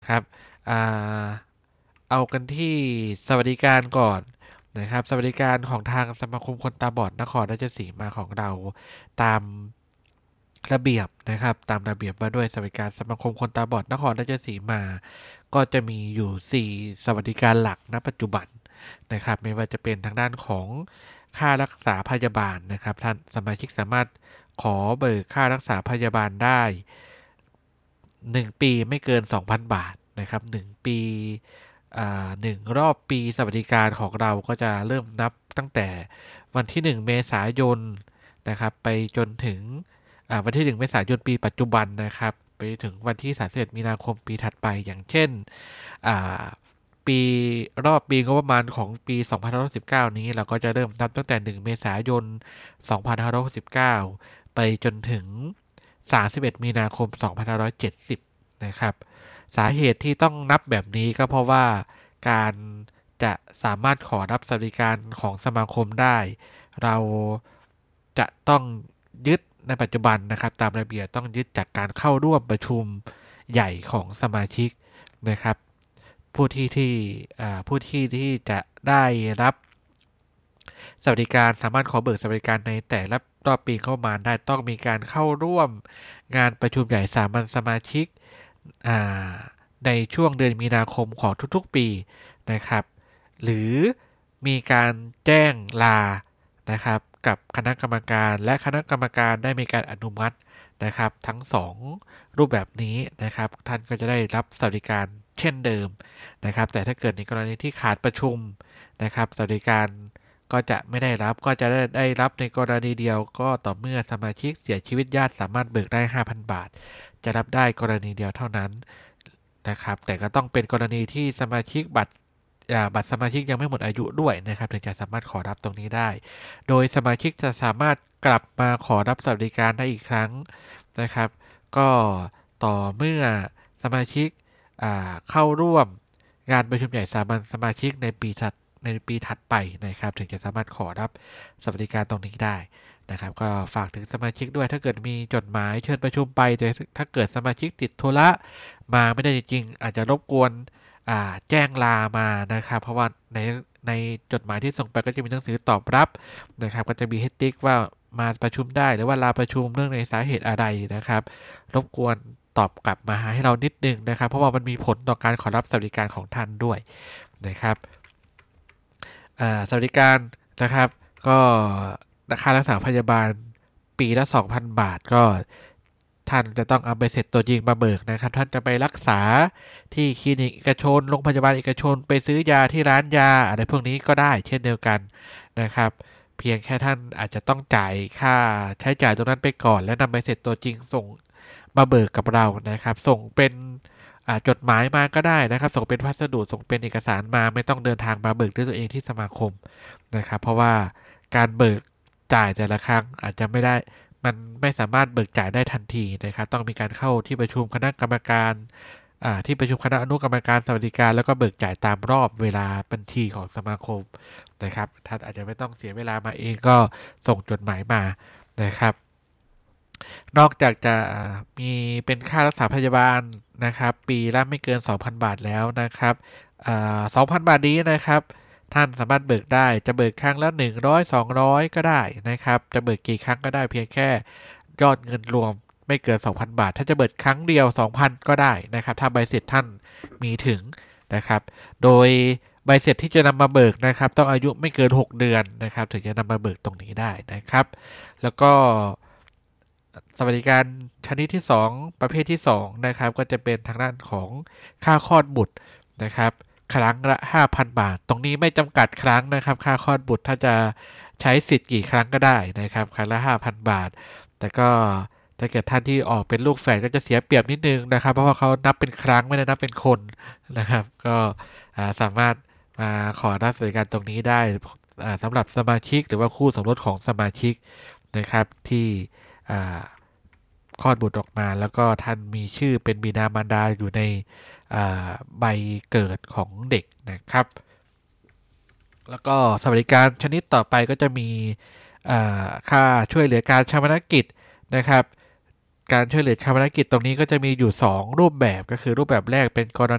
ครับอ่าเอากันที่สวัสดิการก่อนนะครับสวัสดิการของทางสมาคมคนตาบอดนครราชสีมาของเราตามระเบียบนะครับตามระเบียบว่าด้วยสวัสดิการสมาคมคนตาบอดนครราชสีมาก็จะมีอยู่4สวัสดิการหลักณปัจจุบันนะครับไม่ว่าจะเป็นทางด้านของค่ารักษาพยาบาลนะครับท่านสมาชิกสามารถขอเบิกค่ารักษาพยาบาลได้1 ปีไม่เกิน 2,000 บาทนะครับ1 ปี1 รอบปีสวัสดิการของเราก็จะเริ่มนับตั้งแต่วันที่1เมษายนนะครับไปจนถึงวันที่1เมษายนปีปัจจุบันนะครับไปถึงวันที่31มีนาคมปีถัดไปอย่างเช่นอ่าปีรอบปีงบประมาณของปี2569นี้เราก็จะเริ่มนับตั้งแต่1เมษายน2569ไปจนถึง31มีนาคม2570นะครับสาเหตุที่ต้องนับแบบนี้ก็เพราะว่าการจะสามารถขอรับสวัสดิการของสมาคมได้เราจะต้องยึดในปัจจุบันนะครับตามระเบียบต้องยึดจากการเข้าร่วมประชุมใหญ่ของสมาชิกนะครับผู้ที่จะได้รับสวัสดิการสามารถขอเบิกสวัสดิการในแต่ละรอบปีเข้ามาได้ต้องมีการเข้าร่วมงานประชุมใหญ่สามัญสมาชิก อ่าในช่วงเดือนมีนาคมของทุกๆปีนะครับหรือมีการแจ้งลานะครับกับคณะกรรมการและคณะกรรมการได้มีการอนุมัตินะครับทั้ง2รูปแบบนี้นะครับท่านก็จะได้รับสวัสดิการเช่นเดิมนะครับแต่ถ้าเกิดในกรณีที่ขาดประชุมนะครับสวัสดิการก็จะไม่ได้รับก็จะได้รับในกรณีเดียวก็ต่อเมื่อสมาชิกเสียชีวิตญาติสามารถเบิกได้ 5,000 บาท จะรับได้กรณีเดียวเท่านั้นนะครับแต่ก็ต้องเป็นกรณีที่สมาชิกบัตรสมาชิกยังไม่หมดอายุด้วยนะครับถึงจะสามารถขอรับตรงนี้ได้โดยสมาชิกจะสามารถกลับมาขอรับสวัสดิการได้อีกครั้งนะครับก็ต่อเมื่อสมาชิกเข้าร่วมงานประชุมใหญ่สามัญสมาชิกในปีถัดไปนะครับถึงจะสามารถขอรับสวัสดิการตรงนี้ได้ นะครับก็ฝากถึงสมาชิกด้วยถ้าเกิดมีจดหมายเชิญประชุมไปแต่ถ้าเกิดสมาชิกติดธุระมาไม่ได้จริงๆอาจจะรบกวนแจ้งลามานะครับเพราะว่าในจดหมายที่ส่งไปก็จะมีหนังสือตอบรับนะครับก็จะมีให้ติ๊กว่ามาประชุมได้หรือว่าลาประชุมเรื่องในสาเหตุอะไรนะครับรบกวนตอบกลับมาให้เรานิดนึงนะครับเพราะว่ามันมีผลต่อการขอรับสวัสดิการของท่านด้วยนะครับสวัสดิการนะครับก็ราคารักษาพยาบาลปีละ 2,000 บาทก็ท่านจะต้องเอาใบเสร็จตัวจริงมาเบิกนะครับท่านจะไปรักษาที่คลินิกเอกชนโรงพยาบาลเอกชนไปซื้อยาที่ร้านยาอะไรพวกนี้ก็ได้เช่นเดียวกันนะครับเพียงแค่ท่านอาจจะต้องจ่ายค่าใช้จ่ายตรงนั้นไปก่อนและนำใบเสร็จตัวจริงส่งมาเบิกกับเรานะครับส่งเป็นจดหมายมาก็ได้นะครับส่งเป็นพัสดุส่งเป็นเอกสารมาไม่ต้องเดินทางมาเบิกด้วยตัวเองที่สมาคมนะครับเพราะว่าการเบิกจ่ายแต่ละครั้งอาจจะไม่ได้มันไม่สามารถเบิกจ่ายได้ทันทีนะครับต้องมีการเข้าที่ประชุมคณะกรรมการที่ประชุมคณะอนุกรรมการสวัสดิการแล้วก็เบิกจ่ายตามรอบเวลาบัญชีของสมาคมนะครับท่านอาจจะไม่ต้องเสียเวลามาเองก็ส่งจดหมายมานะครับ นอกจากจะมีเป็นค่ารักษาพยาบาลนะครับปีละไม่เกิน 2,000 บาทแล้วนะครับ2,000 บาทนี้นะครับท่านสามารถเบิกได้จะเบิกครั้งละ100 200ก็ได้นะครับจะเบิกกี่ครั้งก็ได้เพียงแค่ยอดเงินรวมไม่เกิน 2,000 บาทถ้าจะเบิกครั้งเดียว 2,000 ก็ได้นะครับถ้าใบเสร็จท่านมีถึงนะครับโดยใบเสร็จที่จะนำมาเบิกนะครับต้องอายุไม่เกิน6 เดือนนะครับถึงจะนำมาเบิกตรงนี้ได้นะครับแล้วก็ สวัสดิการชนิดที่2ประเภทที่2นะครับก็จะเป็นทางด้านของค่าคลอดบุตรนะครับครั้งละ 5,000 บาทตรงนี้ไม่จำกัดครั้งนะครับค่าคลอดบุตรถ้าจะใช้สิทธิ์กี่ครั้งก็ได้นะครับครั้งละ 5,000 บาทแต่ก็ถ้าเกิดท่านที่ออกเป็นลูกแฝดก็จะเสียเปรียบนิดนึงนะครับเพราะว่าเขานับเป็นครั้งไม่ได้นับเป็นคนนะครับก็สามารถมาขอรับสวัสดิการตรงนี้ได้สำหรับสมาชิกหรือว่าคู่สมรสของสมาชิกนะครับที่ คลอดบุตรออกมาแล้วก็ท่านมีชื่อเป็นบิดามารดาอยู่ในใบเกิดของเด็กนะครับแล้วก็สวัสดิการชนิดต่อไปก็จะมีค่าช่วยเหลือการชาปนกิจนะครับการช่วยเหลือชาปนกิจตรงนี้ก็จะมีอยู่2รูปแบบก็คือรูปแบบแรกเป็นกร